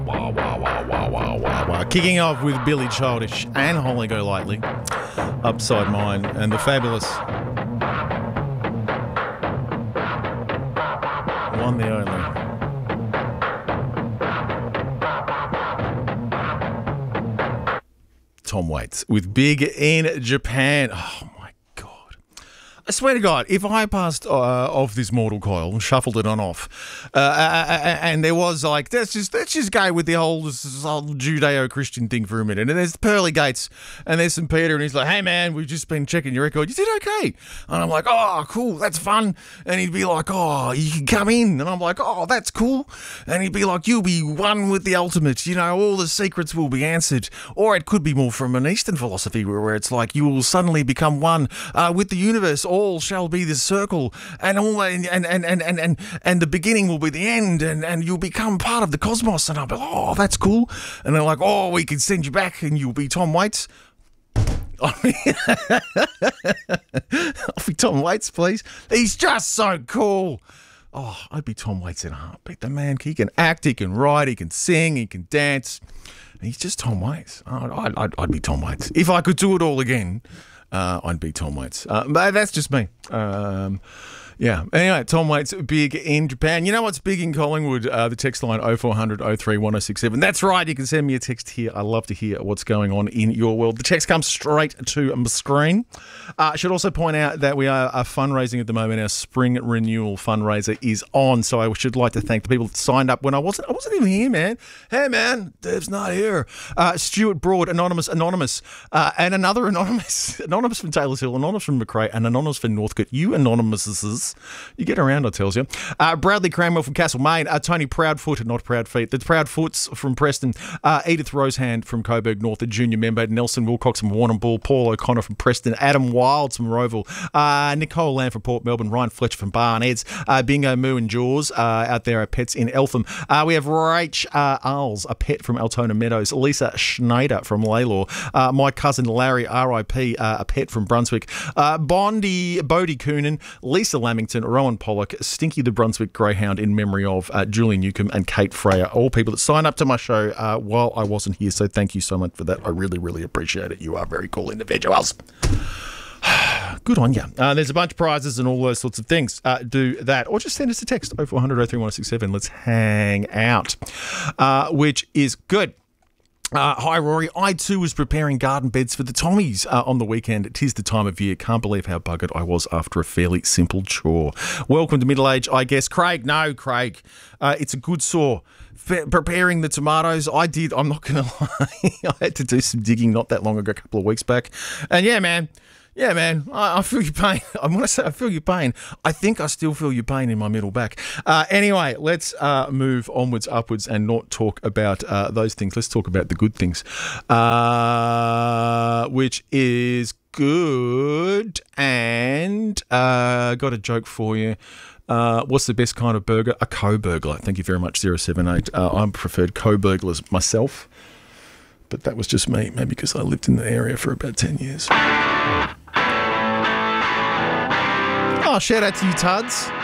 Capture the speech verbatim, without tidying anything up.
Wow, wow, wow, wow, wow, wow, wow. Kicking off with Billy Childish and Holly Golightly, Upside Mine, and the fabulous one, the only Tom Waits with Big in Japan. Oh, my God. I swear to God, if I passed uh, off this mortal coil and shuffled it on off, uh, and there was like, let's just let's just go with the old, old Judeo-Christian thing for a minute. And there's Pearly Gates, and there's Saint Peter, and he's like, "Hey man, we've just been checking your record. You did okay." And I'm like, "Oh, cool, that's fun." And he'd be like, "Oh, you can come in." And I'm like, "Oh, that's cool." And he'd be like, "You'll be one with the ultimate. You know, all the secrets will be answered." Or it could be more from an Eastern philosophy, where, where it's like you will suddenly become one uh, with the universe. All shall be this circle, and all and and and and and, and the beginning will be the end, and, and you'll become part of the cosmos. And I'll be like, "Oh, that's cool." And they're like, "Oh, we can send you back, and you'll be Tom Waits." I'll be Tom Waits, please. He's just so cool. Oh, I'd be Tom Waits in a heartbeat. The man, he can act, he can write, he can sing, he can dance. He's just Tom Waits. I'd, I'd, I'd be Tom Waits. If I could do it all again, uh, I'd be Tom Waits. Uh, but that's just me. Um, yeah. Anyway, Tom Waits, big in Japan. You know what's big in Collingwood? Uh, the text line oh four hundred oh three one oh six seven. That's right. You can send me a text here. I love to hear what's going on in your world. The text comes straight to my screen. Uh, I should also point out that we are, are fundraising at the moment. Our spring renewal fundraiser is on. So I should like to thank the people that signed up when I wasn't I wasn't even here, man. Hey, man, Dave's not here. Uh, Stuart Broad, Anonymous, Anonymous, uh, and another Anonymous. Anonymous from Taylor's Hill, Anonymous from Macrae, and Anonymous from Northcote. You Anonymouses. You get around, I tells you. Uh, Bradley Cranwell from Castlemaine. Uh, Tony Proudfoot, not Proud Feet. The Proudfoots from Preston. Uh, Edith Rosehand from Coburg North, a junior member. Nelson Wilcox from Warrnambool. Paul O'Connor from Preston. Adam Wilds from Roeville. Uh, Nicole Lamb from Port Melbourne. Ryan Fletcher from Barnheads. Uh, Bingo, Moo and Jaws uh, out there at Pets in Eltham. Uh, we have Rach uh, Arles, a pet from Altona Meadows. Lisa Schneider from Laylaw. Uh, my cousin Larry, R I P, uh, a pet from Brunswick. Uh, Bondi, Bodie Coonan. Lisa Lamington. Rowan Pollock, Stinky the Brunswick Greyhound in memory of uh, Julie Newcomb and Kate Freya, all people that signed up to my show uh, while I wasn't here. So thank you so much for that. I really, really appreciate it. You are very cool individuals. Good on you. Uh, there's a bunch of prizes and all those sorts of things. Uh, do that. Or just send us a text, oh four hundred oh three one oh six seven. Let's hang out, uh, which is good. Uh, hi, Rory. I, too, was preparing garden beds for the Tommies uh, on the weekend. 'Tis the time of year. Can't believe how buggered I was after a fairly simple chore. Welcome to middle age, I guess. Craig, no, Craig. Uh, it's a good sore. F- preparing the tomatoes, I did. I'm not going to lie. I had to do some digging not that long ago, a couple of weeks back. And, yeah, man. Yeah, man, I, I feel your pain. I want to say I feel your pain. I think I still feel your pain in my middle back. Uh, anyway, let's uh, move onwards, upwards, and not talk about uh, those things. Let's talk about the good things, uh, which is good. And uh, got a joke for you. Uh, what's the best kind of burger? A co-burglar. Thank you very much, zero seven eight. Uh, I preferred co-burglars myself, but that was just me, maybe because I lived in the area for about ten years. Oh, shout out to you, Tuds.